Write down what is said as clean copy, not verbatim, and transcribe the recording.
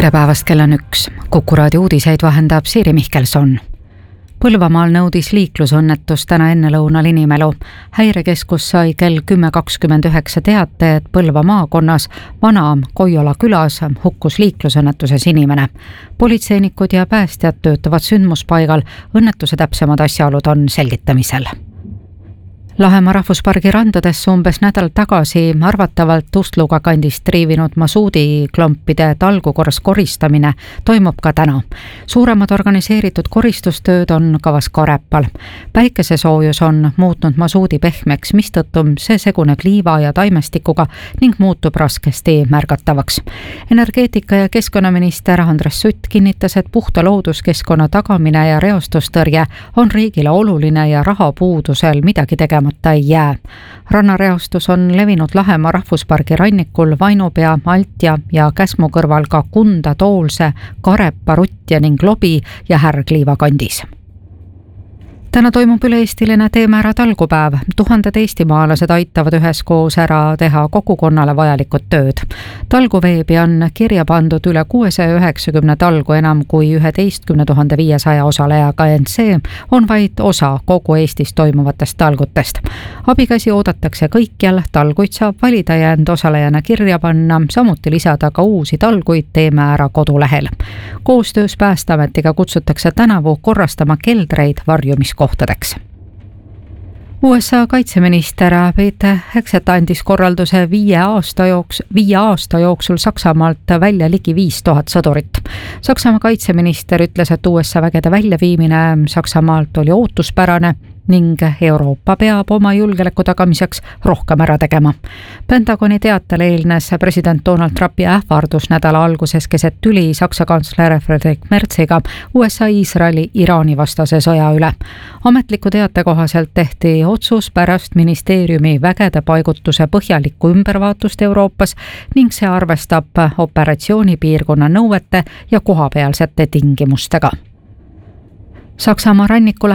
Tere päevast, kell on 1. Kuku raadio uudiseid vahendab Siiri Mihkelson. Põlvamaal nõudis liiklusõnnetus täna ennelõunal inimelu. Häirekeskus sai kell 10:29 teate, et Põlva maakonnas Vana-Koiola külas hukkus liiklusõnnetuses inimene. Politseinikud ja päästjad töötavad sündmuspaigal, õnnetuse täpsemad asjaolud on selgitamisel. Lahemaa rahvuspargi randades umbes nädal tagasi arvatavalt Ustluga kandist triivinud masuudiklompide talgukorras koristamine toimub ka täna. Suuremad organiseeritud koristustööd on kavas Karepal. Päikesesoojus on muutnud masuudi pehmeks, mistõttu see seguneb liiva ja taimestikuga ning muutub raskesti märgatavaks. Energeetika- ja keskkonnaminister Andres Sutt kinnitas, et puhta looduskeskkonna tagamine ja reostustõrje on riigile oluline ja rahapuudusel midagi tegemata ei jää. Rannareostus on levinud Lahemaa rahvuspargi rannikul Vainupea, Altja ja Käsmu kõrval ka Kunda, Toolse, Karepa, Ruttja ning Lobi ja Härgliiva kandis. Täna toimub üle-eestiline Teeme ära talgupäev. Tuhanded eestimaalased aitavad üheskoos ära teha kogukonnale vajalikud tööd. Talguveebi on kirja pandud üle 690 talgu enam kui 11 500 osalejaga, ent see on vaid osa kogu Eestis toimuvatest talgutest. Abikäsi oodatakse kõikjal, talguid saab valida ja end osalejana kirja panna, samuti lisada ka uusi talguid Teeme ära kodulehel. Koostöös Päästeametiga kutsutakse tänavu korrastama keldreid varjumiskohtadeks. USA kaitseminister Pete Hegseth andis korralduse 5 aasta jooksul Saksamaalt välja ligi 5000 sõdurit. Saksamaa kaitseminister ütles, et USA vägede väljaviimine Saksamaalt oli ootuspärane ning Euroopa peab oma julgeoleku tagamiseks rohkem ära tegema. Pentagoni teatel eelnes president Donald Trumpi ähvardus nädala alguses keset tüli Saksa kantsler Friedrich Merziga USA-Iisraeli Iraani vastase sõja üle. Ametliku teate kohaselt tehti otsus pärast ministeeriumi vägede paigutuse põhjalikku ümbervaatust Euroopas ning see arvestab operatsioonipiirkonna nõuete ja kohapealsete tingimustega. Saksamaa rannikule